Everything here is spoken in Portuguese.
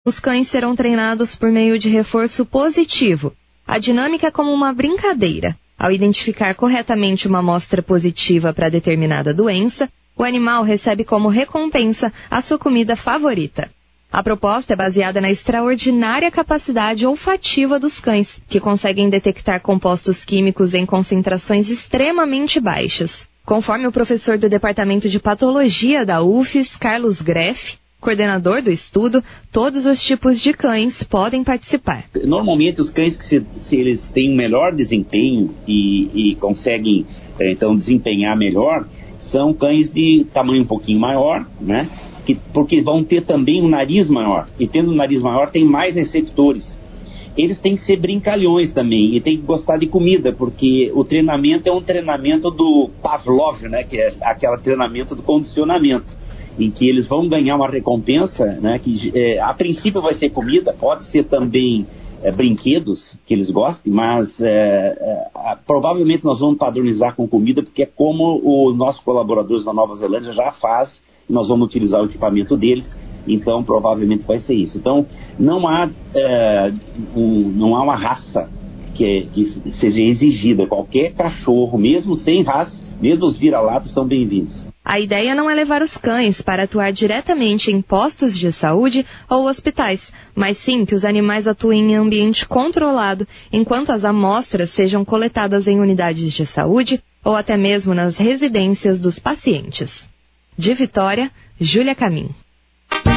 Os cães serão treinados por meio de reforço positivo. A dinâmica é como uma brincadeira. Ao identificar corretamente uma amostra positiva para determinada doença, o animal recebe como recompensa a sua comida favorita. A proposta é baseada na extraordinária capacidade olfativa dos cães, que conseguem detectar compostos químicos em concentrações extremamente baixas. Conforme o professor do Departamento de Patologia da UFES, Carlos Greff, coordenador do estudo, todos os tipos de cães podem participar. Normalmente os cães que se eles têm um melhor desempenho e conseguem então desempenhar melhor, são cães de tamanho um pouquinho maior, né? Porque vão ter também um nariz maior, e tendo um nariz maior tem mais receptores. Eles têm que ser brincalhões também, e tem que gostar de comida, porque o treinamento é um treinamento do Pavlov, né, que é aquele treinamento do condicionamento, em que eles vão ganhar uma recompensa, né, que a princípio vai ser comida, pode ser também brinquedos que eles gostem, mas provavelmente nós vamos padronizar com comida, porque é como os nossos colaboradores da Nova Zelândia já fazem. Nós vamos utilizar o equipamento deles, então provavelmente vai ser isso. Então não há uma raça que seja exigida. Qualquer cachorro, mesmo sem raça, mesmo os vira-latas, são bem-vindos. A ideia não é levar os cães para atuar diretamente em postos de saúde ou hospitais, mas sim que os animais atuem em ambiente controlado, enquanto as amostras sejam coletadas em unidades de saúde ou até mesmo nas residências dos pacientes. De Vitória, Júlia Camim.